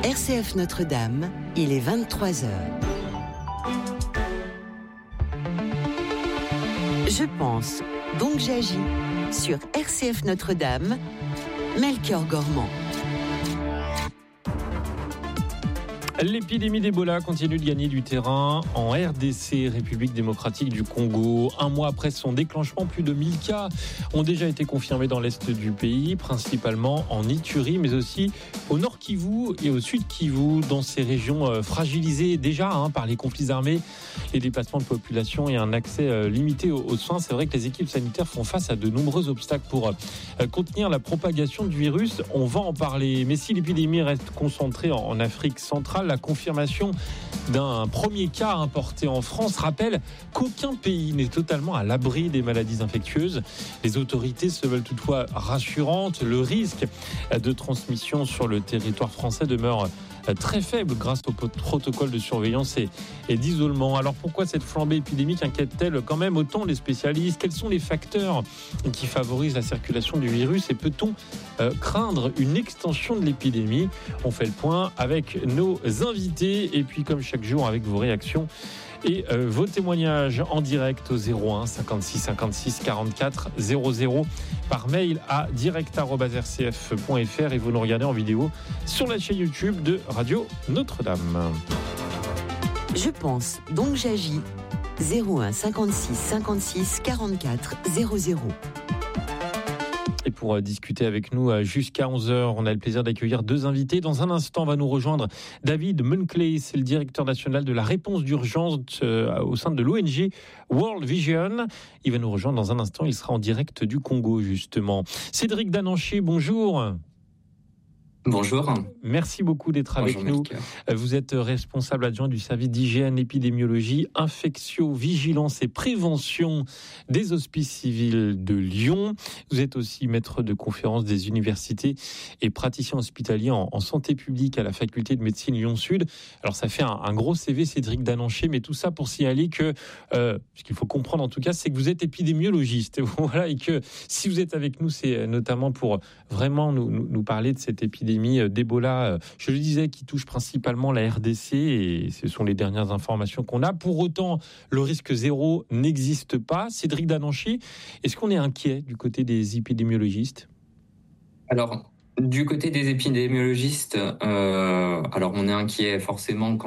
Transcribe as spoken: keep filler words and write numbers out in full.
R C F Notre-Dame, il est vingt-trois heures. Je pense, donc j'agis. Sur R C F Notre-Dame, Melchior Gormand. L'épidémie d'Ebola continue de gagner du terrain en R D C, République démocratique du Congo. Un mois après son déclenchement, plus de mille cas ont déjà été confirmés dans l'est du pays, principalement en Ituri, mais aussi au nord Kivu et au sud Kivu, dans ces régions fragilisées déjà hein, par les conflits armés, les déplacements de population et un accès limité aux soins. C'est vrai que les équipes sanitaires font face à de nombreux obstacles pour contenir la propagation du virus. On va en parler, mais si l'épidémie reste concentrée en Afrique centrale, la confirmation d'un premier cas importé en France rappelle qu'aucun pays n'est totalement à l'abri des maladies infectieuses. Les autorités se veulent toutefois rassurantes. Le risque de transmission sur le territoire français demeure très faible grâce au protocole de surveillance et, et d'isolement. Alors pourquoi cette flambée épidémique inquiète-t-elle quand même autant les spécialistes ? Quels sont les facteurs qui favorisent la circulation du virus et peut-on euh, craindre une extension de l'épidémie ? On fait le point avec nos invités et puis comme chaque jour avec vos réactions et euh, vos témoignages en direct au zéro un cinquante-six cinquante-six quarante-quatre zéro zéro par mail à direct arobase r c f point f r et vous nous regardez en vidéo sur la chaîne YouTube de Radio Notre-Dame. Je pense, donc j'agis. zéro un cinquante-six cinquante-six quarante-quatre zéro zéro. Et pour discuter avec nous jusqu'à onze heures, on a le plaisir d'accueillir deux invités. Dans un instant, va nous rejoindre David Munkley, c'est le directeur national de la réponse d'urgence au sein de l'O N G World Vision. Il va nous rejoindre dans un instant, il sera en direct du Congo justement. Cédric Dananché, bonjour. Bonjour. Merci beaucoup d'être Bonjour, avec nous. Melchior. Vous êtes responsable adjoint du service d'hygiène, épidémiologie, infectio-vigilance et prévention des hospices civils de Lyon. Vous êtes aussi maître de conférences des universités et praticien hospitalier en, en santé publique à la faculté de médecine Lyon-Sud. Alors ça fait un, un gros C V, Cédric Dananché, mais tout ça pour signaler que, euh, ce qu'il faut comprendre en tout cas, c'est que vous êtes épidémiologiste. Voilà, et que si vous êtes avec nous, c'est notamment pour vraiment nous, nous, nous parler de cette épidémie d'Ebola, je le disais, qui touche principalement la R D C et ce sont les dernières informations qu'on a. Pour autant, le risque zéro n'existe pas. Cédric Dananché, est-ce qu'on est inquiet du côté des épidémiologistes ? Alors, du côté des épidémiologistes, euh, alors on est inquiet forcément quand